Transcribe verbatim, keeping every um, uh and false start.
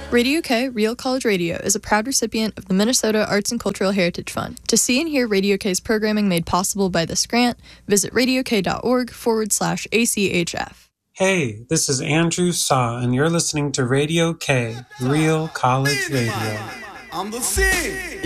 Radio K, Real College Radio, is a proud recipient of the Minnesota Arts and Cultural Heritage Fund. To see and hear Radio K's programming made possible by this grant, visit radiok.org forward slash ACHF. Hey, this is Andrew Saw, and you're listening to Radio K, Real College Radio. I'm the thing.